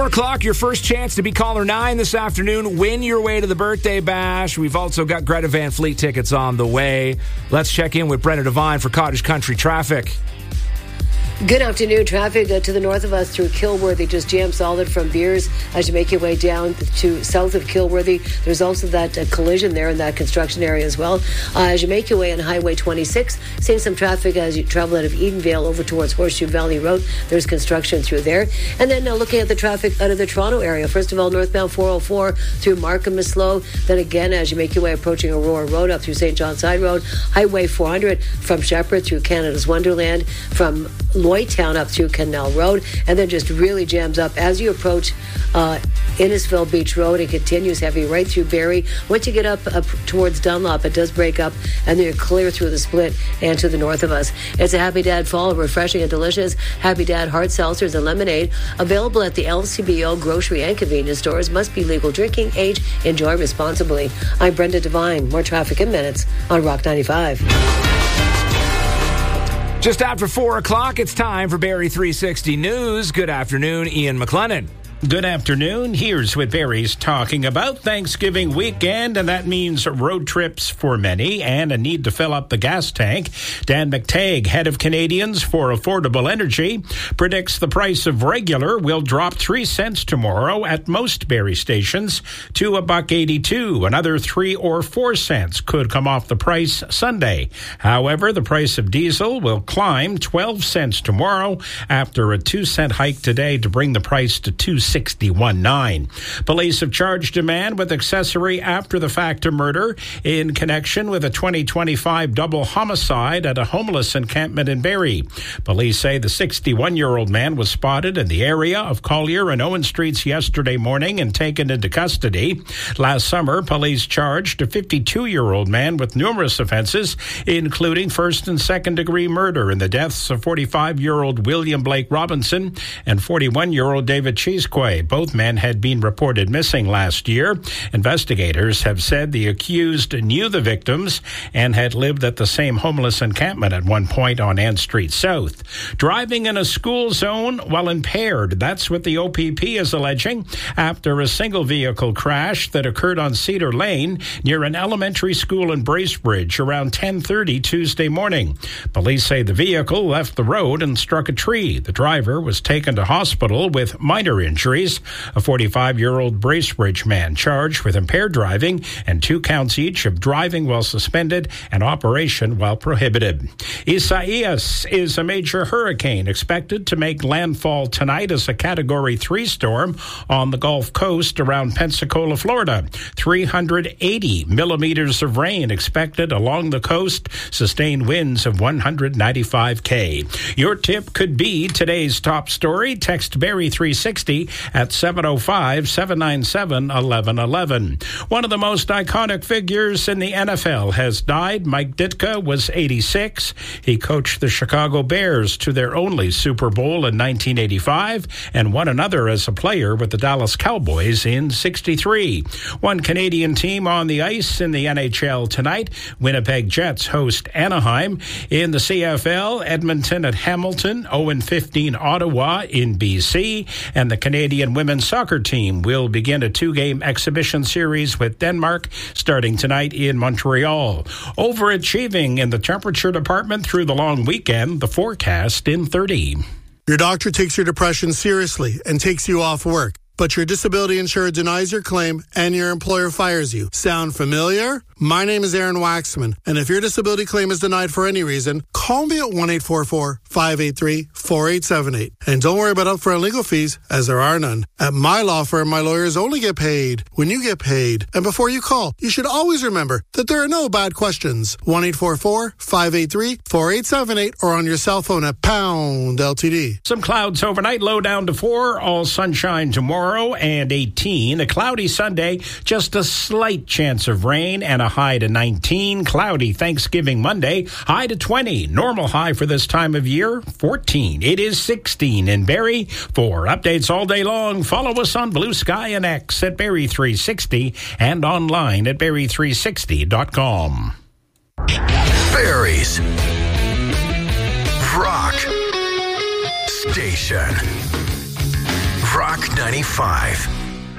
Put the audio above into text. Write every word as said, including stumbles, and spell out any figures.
four o'clock, your first chance to be caller nine this afternoon. Win your way to the birthday bash. We've also got Greta Van Fleet tickets on the way. Let's check in with Brenna Devine for Cottage Country traffic. Good afternoon. Traffic uh, to the north of us through Kilworthy just jammed solid from Beers as you make your way down to south of Kilworthy. There's also that uh, collision there in that construction area as well. Uh, as you make your way on Highway twenty-six, seeing some traffic as you travel out of Edenvale over towards Horseshoe Valley Road. There's construction through there. And then uh, looking at the traffic out of the Toronto area. First of all, northbound four oh four through Markham is slow. Then again, as you make your way approaching Aurora Road up through Saint John Side Road. Highway four hundred from Shepherd through Canada's Wonderland. From Lloydtown up through Canal Road, and then just really jams up as you approach uh, Innisfil Beach Road. It continues heavy right through Barrie. Once you get up, up towards Dunlop, it does break up, and then you're clear through the split and to the north of us. It's a Happy Dad fall, refreshing and delicious. Happy Dad hard seltzers and lemonade available at the L C B O grocery and convenience stores. Must be legal drinking age. Enjoy responsibly. I'm Brenda Devine. More traffic in minutes on Rock ninety-five. Just after four o'clock, it's time for Barrie three sixty News. Good afternoon, Ian McLennan. Good afternoon. Here's what Barrie's talking about. Thanksgiving weekend, and that means road trips for many and a need to fill up the gas tank. Dan McTagg, head of Canadians for Affordable Energy, predicts the price of regular will drop three cents tomorrow at most Barrie stations to a buck eighty-two. Another three or four cents could come off the price Sunday. However, the price of diesel will climb twelve cents tomorrow after a two cent hike today to bring the price to two sixty-one nine. Police have charged a man with accessory after the fact of murder in connection with a twenty twenty-five double homicide at a homeless encampment in Barrie. Police say the sixty-one-year-old man was spotted in the area of Collier and Owen Streets yesterday morning and taken into custody. Last summer, police charged a fifty-two-year-old man with numerous offenses, including first and second-degree murder in the deaths of forty-five-year-old William Blake Robinson and forty-one-year-old David Cheesquay. Both men had been reported missing last year. Investigators have said the accused knew the victims and had lived at the same homeless encampment at one point on Ann Street South. Driving in a school zone while impaired, that's what the O P P is alleging after a single vehicle crash that occurred on Cedar Lane near an elementary school in Bracebridge around ten thirty Tuesday morning. Police say the vehicle left the road and struck a tree. The driver was taken to hospital with minor injuries. A forty-five-year-old Bracebridge man charged with impaired driving and two counts each of driving while suspended and operation while prohibited. Isaias is a major hurricane expected to make landfall tonight as a Category three storm on the Gulf Coast around Pensacola, Florida. three hundred eighty millimeters of rain expected along the coast, sustained winds of one hundred ninety-five K. Your tip could be today's top story. Text Barrie three sixty at seven oh five, seven nine seven, one one one one. One of the most iconic figures in the N F L has died. Mike Ditka was eighty-six. He coached the Chicago Bears to their only Super Bowl in nineteen eighty-five and won another as a player with the Dallas Cowboys in sixty-three. One Canadian team on the ice in the N H L tonight. Winnipeg Jets host Anaheim. In the C F L, Edmonton at Hamilton, oh fifteen Ottawa in B C, and the Canadian women's soccer team will begin a two-game exhibition series with Denmark starting tonight in Montreal. Overachieving in the temperature department through the long weekend, the forecast in thirty. Your doctor takes your depression seriously and takes you off work, but your disability insurer denies your claim and your employer fires you. Sound familiar? My name is Aaron Waxman, and if your disability claim is denied for any reason, call me at one eight four four, five eight three, four eight seven eight. And don't worry about upfront legal fees, as there are none. At my law firm, my lawyers only get paid when you get paid. And before you call, you should always remember that there are no bad questions. one eight four four, five eight three, four eight seven eight or on your cell phone at pound L T D. Some clouds overnight, low down to four, all sunshine tomorrow and eighteen. A cloudy Sunday, just a slight chance of rain and a high to nineteen. Cloudy Thanksgiving Monday, high to twenty. Normal high for this time of year, fourteen. It is sixteen in Barrie. For updates all day long, follow us on Blue Sky and X at Barrie three sixty and online at Barrie three sixty dot com. Barrie's Rock Station. Rock ninety-five.